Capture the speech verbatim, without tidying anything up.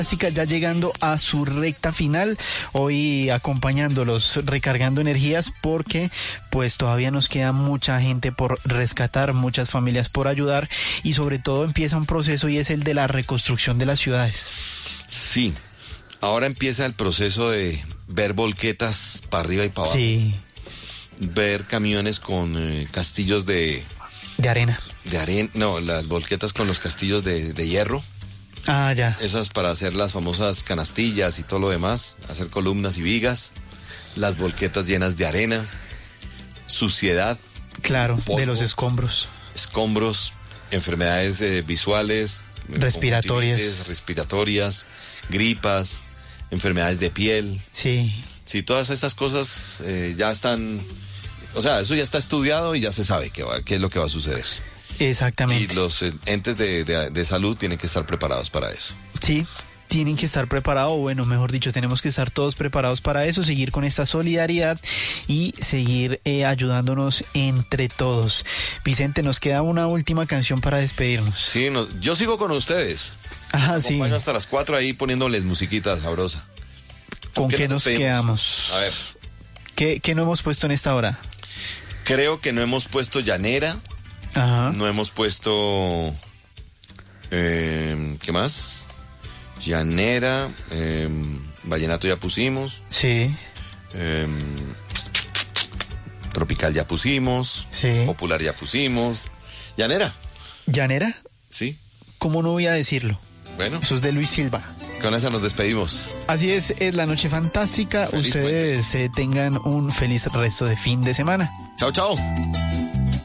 Ya llegando a su recta final, hoy acompañándolos, recargando energías, porque pues todavía nos queda mucha gente por rescatar, muchas familias por ayudar, y sobre todo empieza un proceso, y es el de la reconstrucción de las ciudades. Sí, ahora empieza el proceso de ver volquetas para arriba y para abajo. Sí. Ver camiones con eh, castillos de... De arena. De arena, no, las volquetas con los castillos de, de hierro. Ah, ya. Esas para hacer las famosas canastillas y todo lo demás, hacer columnas y vigas, las volquetas llenas de arena, suciedad. Claro, polvo, de los escombros. Escombros, enfermedades eh, visuales, respiratorias. respiratorias, gripas, enfermedades de piel. Sí. Sí, todas estas cosas eh, ya están, o sea, eso ya está estudiado y ya se sabe qué, va, qué es lo que va a suceder. Exactamente. Y los entes de, de, de salud tienen que estar preparados para eso. Sí, tienen que estar preparados, bueno, mejor dicho, tenemos que estar todos preparados para eso, seguir con esta solidaridad y seguir eh, ayudándonos entre todos. Vicente, nos queda una última canción para despedirnos. Sí, no, yo sigo con ustedes. Ah, Me sí. acompaño hasta las cuatro ahí poniéndoles musiquita sabrosa. ¿Con qué, qué nos, nos quedamos? A ver. ¿Qué, ¿Qué no hemos puesto en esta hora? Creo que no hemos puesto Llanera. Ajá. No hemos puesto... Eh, ¿Qué más? Llanera, eh, Vallenato ya pusimos. Sí. Eh, Tropical ya pusimos. Sí. Popular ya pusimos. Llanera. ¿Llanera? Sí. ¿Cómo no voy a decirlo? Bueno. Eso es de Luis Silva. Con esa nos despedimos. Así es, es la noche fantástica. Feliz Ustedes eh, tengan un feliz resto de fin de semana. Chao, chao.